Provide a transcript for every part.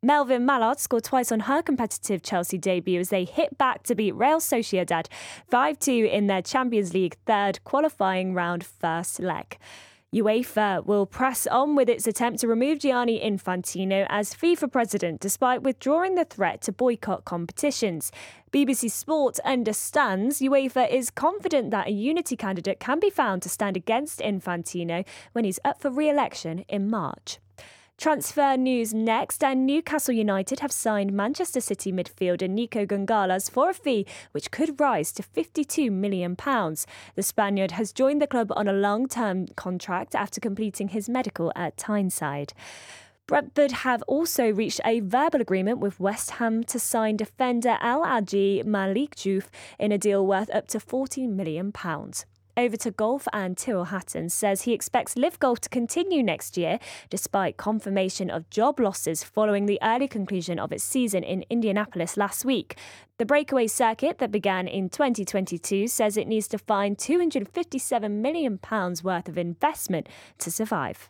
Melvin Mallard scored twice on her competitive Chelsea debut as they hit back to beat Real Sociedad 5-2 in their Champions League third qualifying round first leg. UEFA will press on with its attempt to remove Gianni Infantino as FIFA president, despite withdrawing the threat to boycott competitions. BBC Sport understands UEFA is confident that a unity candidate can be found to stand against Infantino when he's up for re-election in March. Transfer news next, and Newcastle United have signed Manchester City midfielder Nico Gonzalez for a fee which could rise to £52 million. The Spaniard has joined the club on a long-term contract after completing his medical at Tyneside. Brentford have also reached a verbal agreement with West Ham to sign defender Al Aji Malik Diouf in a deal worth up to £40 million. Over to golf, and Tyrrell Hatton says he expects Live Golf to continue next year despite confirmation of job losses following the early conclusion of its season in Indianapolis last week. The breakaway circuit that began in 2022 says it needs to find £257 million worth of investment to survive.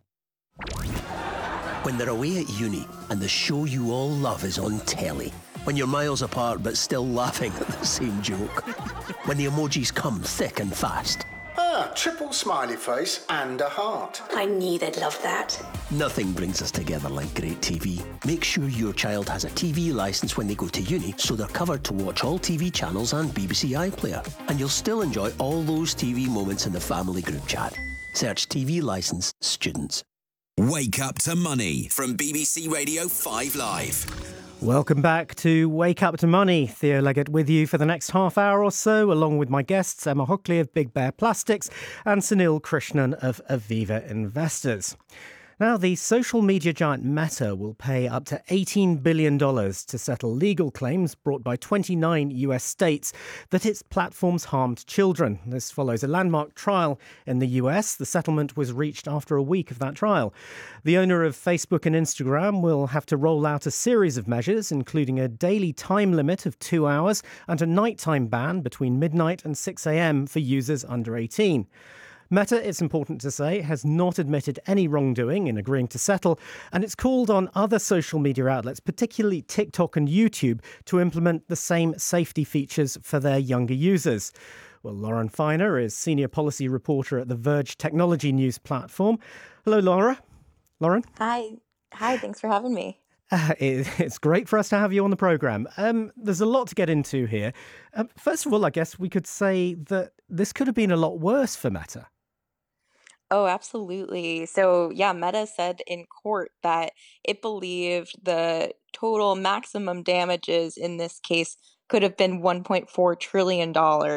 When they're away at uni and the show you all love is on telly, when you're miles apart but still laughing at the same joke, when the emojis come thick and fast. Triple smiley face and a heart. I knew they'd love that. Nothing brings us together like great TV. Make sure your child has a TV licence when they go to uni so they're covered to watch all TV channels and BBC iPlayer. And you'll still enjoy all those TV moments in the family group chat. Search TV licence students. Wake Up to Money from BBC Radio 5 Live. Welcome back to Wake Up to Money. Theo Leggett with you for the next half hour or so, along with my guests Emma Hockley of Big Bear Plastics and Sunil Krishnan of Aviva Investors. Now, the social media giant Meta will pay up to $18 billion to settle legal claims brought by 29 US states that its platforms harmed children. This follows a landmark trial in the US. The settlement was reached after a week of that trial. The owner of Facebook and Instagram will have to roll out a series of measures, including a daily time limit of 2 hours and a nighttime ban between midnight and 6 a.m. for users under 18. Meta, it's important to say, has not admitted any wrongdoing in agreeing to settle, and it's called on other social media outlets, particularly TikTok and YouTube, to implement the same safety features for their younger users. Well, Lauren Feiner is senior policy reporter at the Verge technology news platform. Hello, Laura. Lauren? Hi, thanks for having me. It's great for us to have you on the programme. There's a lot to get into here. First of all, I guess we could say that this could have been a lot worse for Meta. Oh, absolutely. So, yeah, Meta said in court that it believed the total maximum damages in this case could have been $1.4 trillion.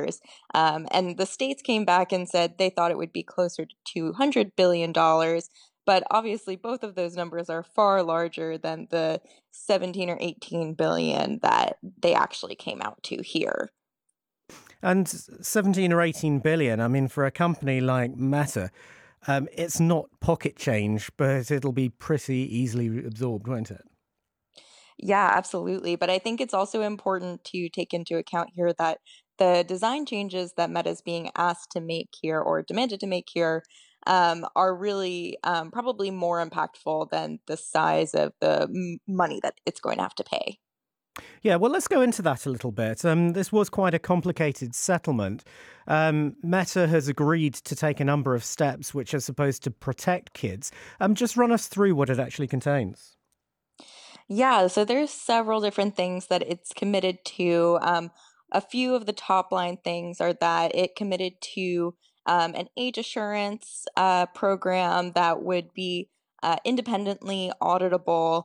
And the states came back and said they thought it would be closer to $200 billion. But obviously, both of those numbers are far larger than the 17 or 18 billion that they actually came out to here. And 17 or 18 billion, I mean, for a company like Meta, it's not pocket change, but it'll be pretty easily absorbed, won't it? Yeah, absolutely. But I think it's also important to take into account here that the design changes that Meta is being asked to make here or demanded to make here are really probably more impactful than the size of the money that it's going to have to pay. Yeah, well, let's go into that a little bit. This was quite a complicated settlement. Meta has agreed to take a number of steps which are supposed to protect kids. Just run us through what it actually contains. Yeah, so there's several different things that it's committed to. A few of the top line things are that it committed to an age assurance program that would be independently auditable,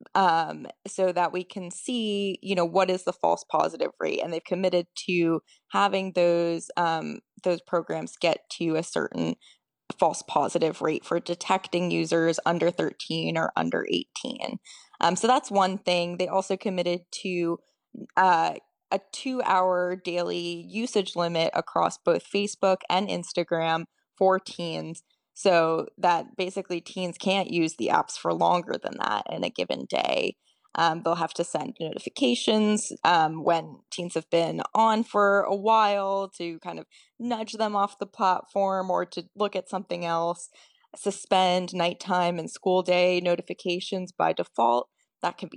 so that we can see, what is the false positive rate, and they've committed to having those programs get to a certain false positive rate for detecting users under 13 or under 18. So that's one thing. They also committed to a 2-hour daily usage limit across both Facebook and Instagram for teens, so that basically teens can't use the apps for longer than that in a given day. They'll have to send notifications when teens have been on for a while to kind of nudge them off the platform or to look at something else. Suspend nighttime and school day notifications by default. That can be